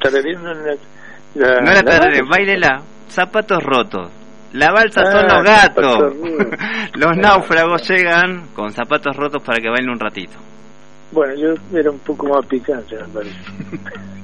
Tararear No la tararé, báilela. Zapatos rotos. La balsa son los gatos. Los náufragos llegan con zapatos rotos para que bailen un ratito. Bueno, yo era un poco más picante, me parece.